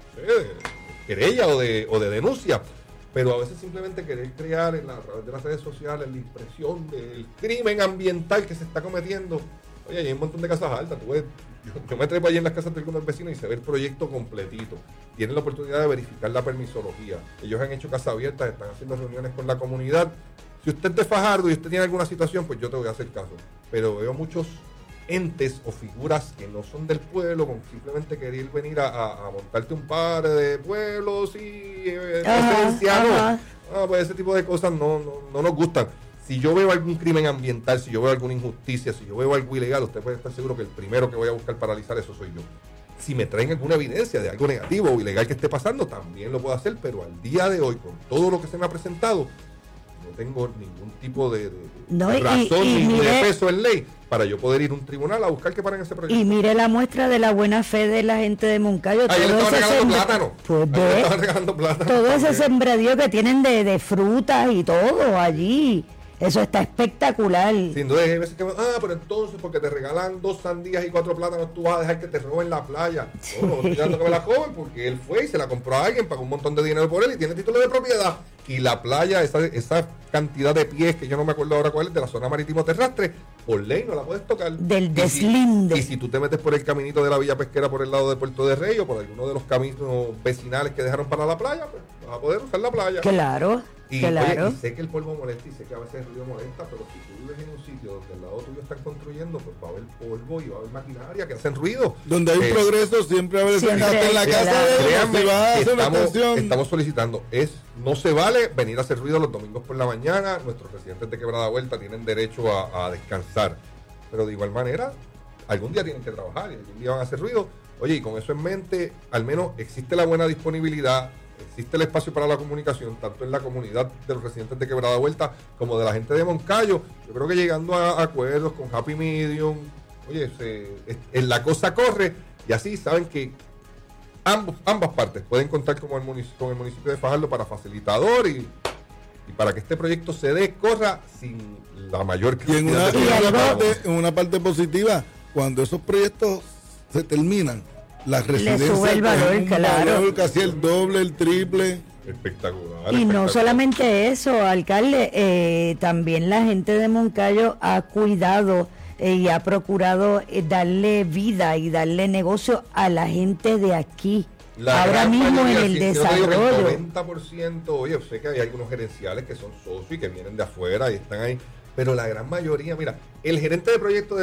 querella o de denuncia. Pero a veces simplemente querer crear a través de las redes sociales la impresión del crimen ambiental que se está cometiendo. Oye, hay un montón de casas altas, tú ves Yo me trepo allí en las casas de algunos vecinos y se ve el proyecto completito. Tienen la oportunidad de verificar la permisología. Ellos han hecho casas abiertas, están haciendo reuniones con la comunidad. Si usted es de Fajardo y usted tiene alguna situación, pues yo te voy a hacer caso. Pero veo muchos entes o figuras que no son del pueblo, con simplemente querer venir a montarte un par de pueblos y residencianos. Pues ese tipo de cosas no nos gustan. Si yo veo algún crimen ambiental, si yo veo alguna injusticia, si yo veo algo ilegal, usted puede estar seguro que el primero que voy a buscar paralizar eso soy yo. Si me traen alguna evidencia de algo negativo o ilegal que esté pasando, también lo puedo hacer, pero al día de hoy, con todo lo que se me ha presentado, no tengo ningún tipo de razón ni de peso en ley para yo poder ir a un tribunal a buscar que paren ese proyecto. Y mire la muestra de la buena fe de la gente de Moncayo. Ahí le estaban regalando plátano. Pues todo ese sembradío que tienen de frutas y todo allí. Eso está espectacular. Sin duda, hay veces que pero entonces porque te regalan 2 sandías y 4 plátanos, tú vas a dejar que te roben la playa. No estoy dando que me la joven porque él fue y se la compró a alguien, pagó un montón de dinero por él y tiene título de propiedad. Y la playa, esa cantidad de pies, que yo no me acuerdo ahora cuál es, de la zona marítimo terrestre, por ley no la puedes tocar. Del deslinde. Y si tú te metes por el caminito de la Villa Pesquera por el lado de Puerto de Rey o por alguno de los caminos vecinales que dejaron para la playa, pues vas a poder usar la playa. Claro. Oye, y sé que el polvo molesta y sé que a veces el ruido molesta, pero si tú vives en un sitio donde al lado tuyo están construyendo, pues va a haber polvo y va a haber maquinaria que hacen ruido. Donde hay un progreso siempre va a haber en la casa de estamos solicitando, no se vale venir a hacer ruido los domingos por la mañana. Nuestros residentes de Quebrada Vuelta tienen derecho a descansar, pero de igual manera algún día tienen que trabajar y algún día van a hacer ruido. Oye, y con eso en mente, al menos existe la buena disponibilidad, existe el espacio para la comunicación, tanto en la comunidad de los residentes de Quebrada Vuelta como de la gente de Moncayo. Yo creo que llegando a acuerdos con Happy Medium, oye, la cosa corre y así saben que ambas partes pueden contar con el municipio de Fajardo para facilitador y para que este proyecto se dé, corra sin la mayor cantidad en una parte positiva, cuando esos proyectos se terminan, las residencias le sube el valor, claro, casi el doble, el triple. Espectacular. Y no solamente eso, alcalde, también la gente de Moncayo ha cuidado y ha procurado darle vida y darle negocio a la gente de aquí. Ahora mismo en el desarrollo. El 90%, oye, sé que hay algunos gerenciales que son socios y que vienen de afuera y están ahí, pero la gran mayoría, mira, el gerente del proyecto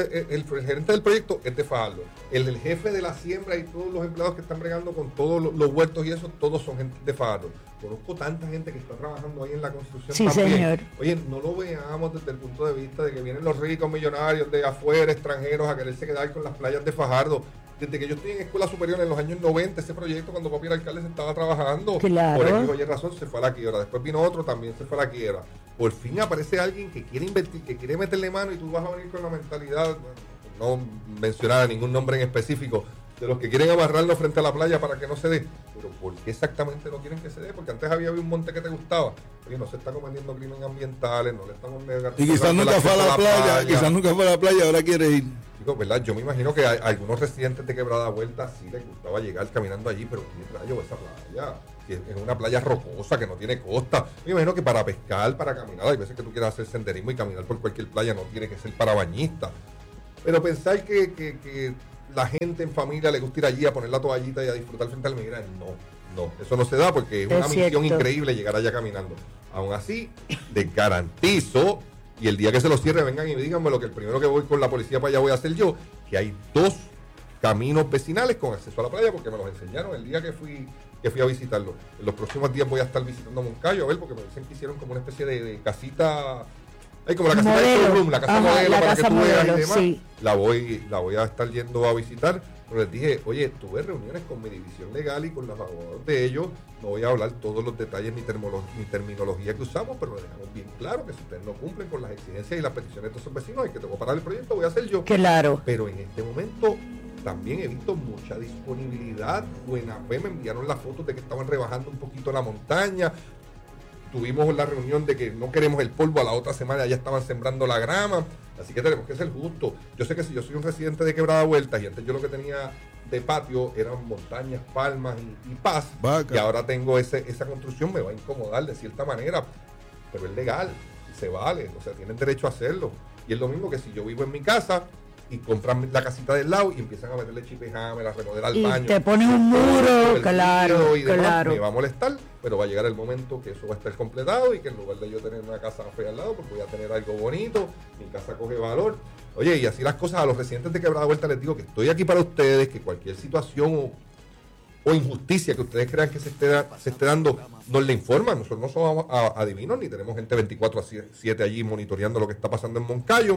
es de Fajardo, el jefe de la siembra y todos los empleados que están bregando con todos los huertos y eso, todos son gente de Fajardo. Conozco tanta gente que está trabajando ahí en la construcción. Sí, también. Señor. Oye, no lo veamos desde el punto de vista de que vienen los ricos millonarios de afuera, extranjeros, a quererse quedar con las playas de Fajardo. Desde que yo estoy en escuela superior en los años 90, ese proyecto cuando papi era alcalde se estaba trabajando. Claro. Por X o Y razón se fue a la quiebra. Después vino otro, también se fue a la quiebra. Por fin aparece alguien que quiere invertir, que quiere meterle mano y tú vas a venir con la mentalidad, no mencionar a ningún nombre en específico, de los que quieren amarrarlo frente a la playa para que no se dé. Pero ¿por qué exactamente no quieren que se dé? Porque antes había un monte que te gustaba. Oye, no se está cometiendo crímenes ambientales, no le estamos negando. Y quizás nunca fue a la playa, quizás nunca fue a la playa, ahora quiere ir. Digo, ¿verdad? Yo me imagino que a algunos residentes de Quebrada Vuelta sí les gustaba llegar caminando allí, pero ¿qué rayo esa playa? Que es una playa rocosa, que no tiene costa. Me imagino que para pescar, para caminar, hay veces que tú quieras hacer senderismo y caminar por cualquier playa, no tiene que ser para bañistas. Pero pensar que la gente en familia le gusta ir allí a poner la toallita y a disfrutar frente al Almira, no, eso no se da porque es una misión increíble llegar allá caminando. Aún así, les garantizo, y el día que se lo cierre vengan y díganme lo que el primero que voy con la policía para allá voy a hacer yo, que hay 2 caminos vecinales con acceso a la playa porque me los enseñaron el día que fui a visitarlo. En los próximos días voy a estar visitando Moncayo a ver, porque me dicen que hicieron como una especie de casita. Hay como la casita de showroom, la casa modelo para que tú veas y demás. Sí. La voy a estar yendo a visitar. Pero les dije, oye, tuve reuniones con mi división legal y con los abogados de ellos. No voy a hablar todos los detalles ni terminología que usamos, pero dejamos bien claro que si ustedes no cumplen con las exigencias y las peticiones de esos vecinos, hay que tengo que parar el proyecto, voy a hacer yo. Claro. Pero en este momento también he visto mucha disponibilidad. Buena fe, me enviaron las fotos de que estaban rebajando un poquito la montaña. Tuvimos la reunión de que no queremos el polvo, a la otra semana ya estaban sembrando la grama, así que tenemos que ser justos. Yo sé que si yo soy un residente de Quebrada Vuelta y antes yo lo que tenía de patio eran montañas, palmas y paz, y ahora tengo esa construcción, me va a incomodar de cierta manera, pero es legal, se vale, o sea, tienen derecho a hacerlo. Y es lo mismo que si yo vivo en mi casa y compran la casita del lado y empiezan a meterle chipejame, a remodelar el Y baño. te pones un muro, claro, Y demás, claro. me va a molestar, pero va a llegar el momento que eso va a estar completado y que en lugar de yo tener una casa fea al lado, pues voy a tener algo bonito, mi casa coge valor. Oye, y así las cosas, a los residentes de Quebrada Vuelta les digo que estoy aquí para ustedes, que cualquier situación o injusticia que ustedes crean que se esté dando, nos le informan. Nosotros no somos adivinos ni tenemos gente 24/7 allí monitoreando lo que está pasando en Moncayo,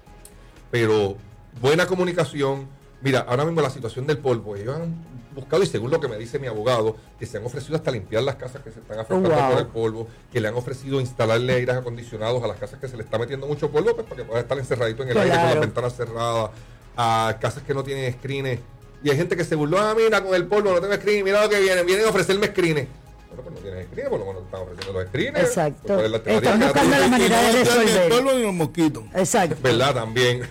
pero buena comunicación. Mira, ahora mismo la situación del polvo, ellos han buscado, y según lo que me dice mi abogado, que se han ofrecido hasta limpiar las casas que se están afectando por el polvo, que le han ofrecido instalarle aires acondicionados a las casas que se le está metiendo mucho polvo, pues para que pueda estar encerradito en el aire con las ventanas cerradas, a casas que no tienen screens. Y hay gente que se burló, mira, con el polvo no tengo screen, mira lo que vienen a ofrecerme screen. Bueno, pues no tienes screen, por lo menos están ofreciendo los screens. Exacto. Pues, están buscando la manera de resolver. El polvo y los mosquitos. Exacto. ¿Verdad? También.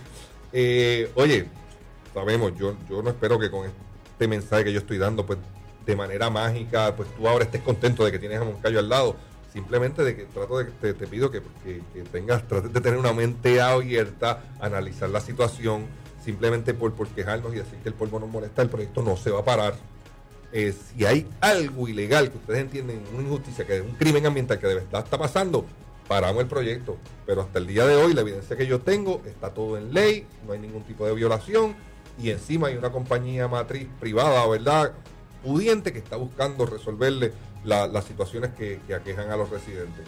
Oye, sabemos, yo no espero que con este mensaje que yo estoy dando, pues de manera mágica, pues tú ahora estés contento de que tienes a Moncayo al lado. Simplemente de que te pido que trates de tener una mente abierta, analizar la situación, simplemente por quejarnos y decir que el polvo nos molesta, el proyecto no se va a parar. Si hay algo ilegal que ustedes entienden, una injusticia, que es un crimen ambiental que de verdad está pasando, paramos el proyecto. Pero hasta el día de hoy, la evidencia que yo tengo, está todo en ley, no hay ningún tipo de violación, y encima hay una compañía matriz privada, ¿verdad?, pudiente, que está buscando resolverle las situaciones que aquejan a los residentes.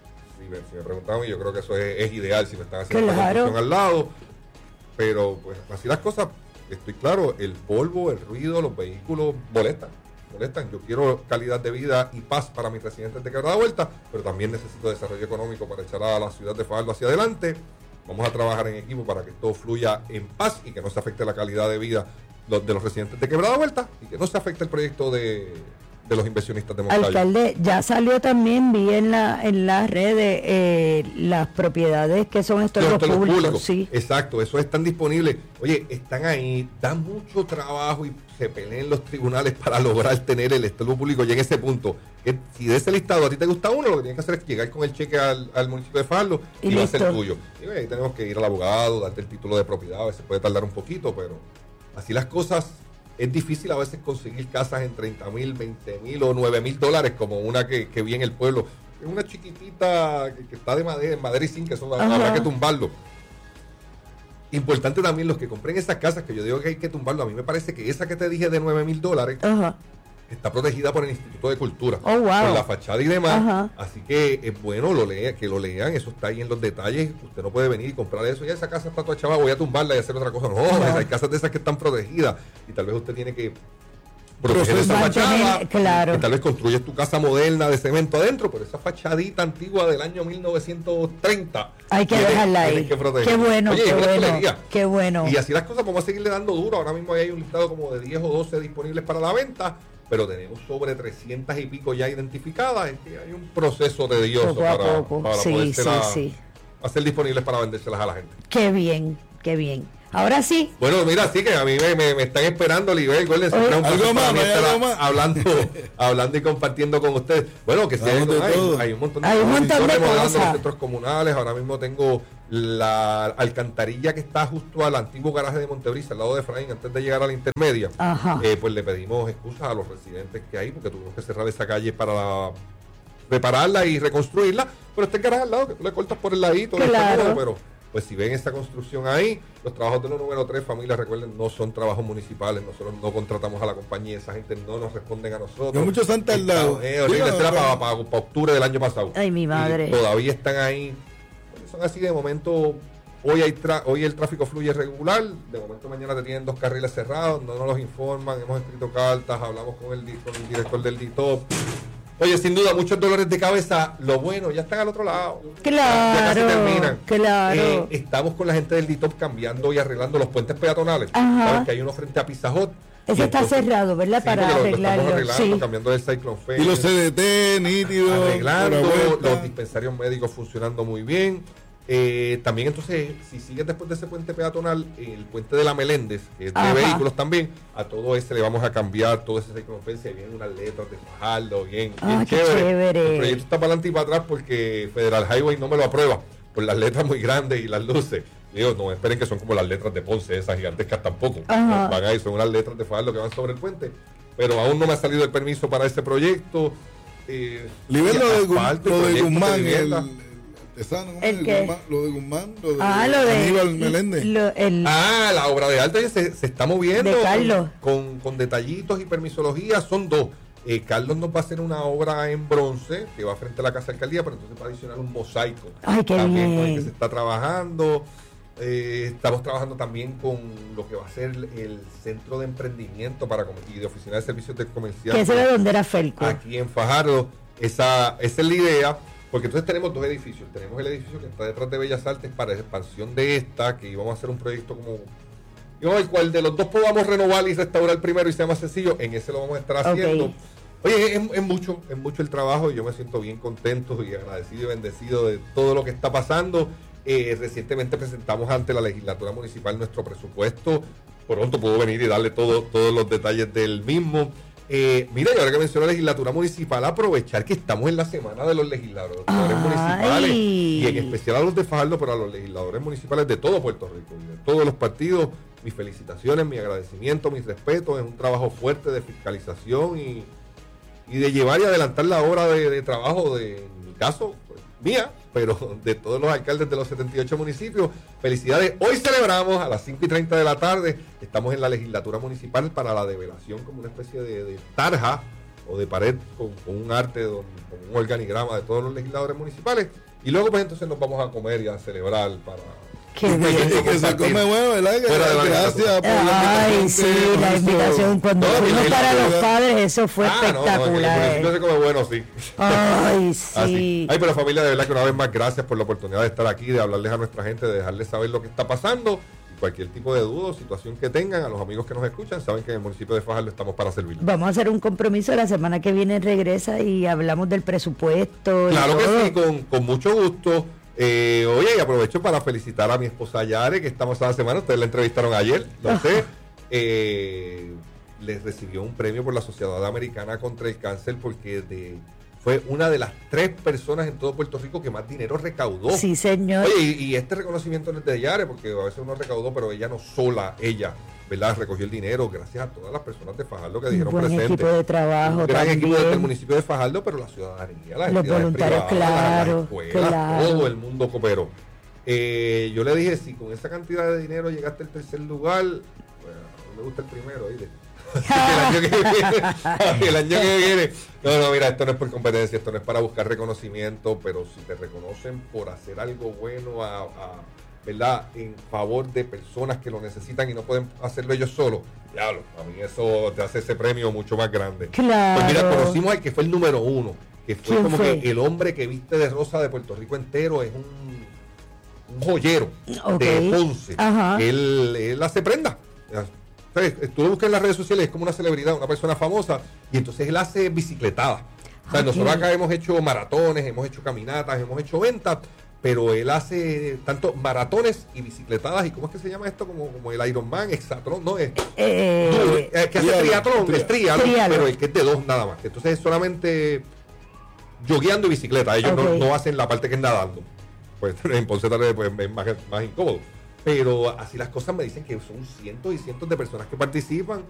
Si me preguntaban, yo creo que eso es ideal, si me están haciendo una construcción al lado. Pero pues así las cosas, estoy claro, el polvo, el ruido, los vehículos molestan. Yo quiero calidad de vida y paz para mis residentes de Quebrada Vuelta, pero también necesito desarrollo económico para echar a la ciudad de Fajardo hacia adelante. Vamos a trabajar en equipo para que todo fluya en paz y que no se afecte la calidad de vida de los residentes de Quebrada Vuelta y que no se afecte el proyecto de los inversionistas de Moncayo. Alcalde, ya salió también, vi en las redes las propiedades que son estos públicos. Sí. Exacto, eso están disponibles. Oye, están ahí, dan mucho trabajo y se pelean en los tribunales para lograr tener el estorbo público. Y en ese punto, que si de ese listado a ti te gusta uno, lo que tienes que hacer es llegar con el cheque al municipio de Fajardo y va a ser tuyo. Y ahí tenemos que ir al abogado, darte el título de propiedad, a veces puede tardar un poquito, pero así las cosas. Es difícil a veces conseguir casas en $30,000, $20,000 o $9,000, como una que vi en el pueblo. Es una chiquitita que está de madera, en madera y zinc, que eso habrá que tumbarlo. Importante también los que compren esas casas, que yo digo que hay que tumbarlo. A mí me parece que esa que te dije de $9,000 está protegida por el Instituto de Cultura, por la fachada y demás. Así que es bueno que lo lean, eso está ahí en los detalles. Usted no puede venir y comprar eso, ya esa casa está toda chava, voy a tumbarla y hacer otra cosa. No, hay casas de esas que están protegidas y tal vez usted tiene que proteger esa fachada, claro. Y tal vez construyes tu casa moderna de cemento adentro, pero esa fachadita antigua del año 1930 hay que dejarla ahí. Qué bueno. Oye, qué bueno. Y así las cosas, vamos a seguirle dando duro. Ahora mismo hay un listado como de 10 o 12 disponibles para la venta, pero tenemos sobre 300 y pico ya identificadas. Es que hay un proceso tedioso para podérselas hacer disponibles para vendérselas a la gente. Qué bien, qué bien. Ahora sí. Bueno, mira, sí que a mí me están esperando, Libel Golden, hablando y compartiendo con ustedes. Bueno, que sí, hay un montón de cosas. Los centros comunales. Ahora mismo tengo la alcantarilla que está justo al antiguo garaje de Montebrisa, al lado de Efraín, antes de llegar a la intermedia. Pues le pedimos excusas a los residentes que hay, porque tuvimos que cerrar esa calle para repararla y reconstruirla, pero este garaje al lado, que tú le cortas por el ladito, pero pues si ven esa construcción ahí, los trabajos de los número 3, familia, recuerden, no son trabajos municipales, nosotros no contratamos a la compañía, esa gente no nos responden a nosotros. Hay muchos santos al lado. Para octubre del año pasado. Ay, mi madre. Y todavía están ahí. Son así de momento. Hoy el tráfico fluye regular, de momento mañana te tienen 2 carriles cerrados, no nos los informan, hemos escrito cartas, hablamos con el director del DITOP. Oye, sin duda, muchos dolores de cabeza. Lo bueno, ya están al otro lado. Claro. Ya casi terminan. Claro. Estamos con la gente del DITOP cambiando y arreglando los puentes peatonales. Saben que hay uno frente a Pizza Hut. Ese está cerrado, ¿verdad? Sí, para arreglarlo. Lo estamos arreglando, cambiando el Cyclone Fence. Y los CDT, nítidos. Arreglando, los dispensarios médicos funcionando muy bien. También entonces, si sigues después de ese puente peatonal, el puente de la Meléndez, que es de vehículos también, a todo ese le vamos a cambiar todo ese circunferencia, vienen unas letras de Fajardo, bien chévere. El proyecto está para adelante y para atrás porque Federal Highway no me lo aprueba por las letras muy grandes y las luces. Digo, no esperen que son como las letras de Ponce, esas gigantescas tampoco. Van ahí, son unas letras de Fajardo que van sobre el puente. Pero aún no me ha salido el permiso para este proyecto. Liber, lo de Guzmán, ¿El qué? Lo de Guzmán, lo de Aníbal Meléndez. La obra de arte se está moviendo. De Carlos. Con detallitos y permisología, son dos. Carlos nos va a hacer una obra en bronce que va frente a la Casa Alcaldía, pero entonces va a adicionar un mosaico. Ay, qué también bien. con el que se está trabajando. Estamos trabajando también con lo que va a ser el centro de emprendimiento y de oficina de servicios de comercial. Que ese de donde era Felco. Aquí en Fajardo. Esa es la idea, porque entonces tenemos dos edificios. Tenemos el edificio que está detrás de Bellas Artes para la expansión de esta, que íbamos a hacer un proyecto el cual de los dos podamos renovar y restaurar primero y sea más sencillo. En ese lo vamos a estar haciendo. Okay. Oye, es mucho el trabajo y yo me siento bien contento y agradecido y bendecido de todo lo que está pasando. Recientemente presentamos ante la legislatura municipal nuestro presupuesto. Pronto puedo venir y darle todos los detalles del mismo. Mira, y ahora que menciono la legislatura municipal, aprovechar que estamos en la semana de los legisladores municipales y en especial a los de Fajardo, pero a los legisladores municipales de todo Puerto Rico y de todos los partidos. Mis felicitaciones, mi agradecimiento, mis respetos. Es un trabajo fuerte de fiscalización y de llevar y adelantar la hora de trabajo en mi caso, pues, mía, pero de todos los alcaldes de los 78 municipios. Felicidades. Hoy celebramos a las 5:30 de la tarde. Estamos en la legislatura municipal para la develación como una especie de tarja o de pared con un arte, con un organigrama de todos los legisladores municipales. Y luego pues entonces nos vamos a comer y a celebrar para... Qué bien. Que se come bueno, ¿verdad? Gracias por la invitación. Ay, sí, la invitación. Cuando fuimos para los padres, eso fue espectacular. No se come bueno, sí. Ay, sí. Así. Ay, pero familia, de verdad que una vez más gracias por la oportunidad de estar aquí, de hablarles a nuestra gente, de dejarles saber lo que está pasando. Y cualquier tipo de duda o situación que tengan, a los amigos que nos escuchan, saben que en el municipio de Fajardo estamos para servirles. Vamos a hacer un compromiso. La semana que viene regresa y hablamos del presupuesto. Claro que sí, con mucho gusto. Oye, y aprovecho para felicitar a mi esposa Yare, que estamos esta semana, ustedes la entrevistaron ayer, no sé, les recibió un premio por la Sociedad Americana contra el Cáncer porque fue una de las 3 personas en todo Puerto Rico que más dinero recaudó. Sí, señor. Oye, y este reconocimiento no es de Yare, porque a veces uno recaudó, pero ella no sola, ella, ¿verdad? Recogió el dinero gracias a todas las personas de Fajardo que dijeron presente. Buen equipo de trabajo. Un gran también. equipo del municipio de Fajardo, pero la ciudadanía, las los voluntarios, privadas, claro, las escuelas, claro. todo el mundo cooperó. Yo le dije, si con esa cantidad de dinero llegaste al 3er lugar, bueno, me gusta el primero, ¿oíste? el año que viene. No, mira, esto no es por competencia, esto no es para buscar reconocimiento, pero si te reconocen por hacer algo bueno ¿verdad? En favor de personas que lo necesitan y no pueden hacerlo ellos solos, diablo, a mí eso te hace ese premio mucho más grande. Claro. Pues mira, conocimos al que fue el número 1, que fue ¿Quién como fue? que el hombre que viste de rosa de Puerto Rico entero, es un joyero de Ponce. Ajá. Él hace prenda. Tú lo buscas en las redes sociales, es como una celebridad, una persona famosa, y entonces él hace bicicletadas. O sea, nosotros acá hemos hecho maratones, hemos hecho caminatas, hemos hecho ventas, pero él hace tanto maratones y bicicletadas, y ¿cómo es que se llama esto? Como el Ironman, Exatlón, ¿no? Es que hace triatlón, es triatlón, pero el que es de 2 nada más. Entonces es solamente jogueando y bicicleta, ellos no hacen la parte que es nadando. Pues en Ponce tal vez pues, es más incómodo. Pero así las cosas me dicen que son cientos y cientos de personas que participan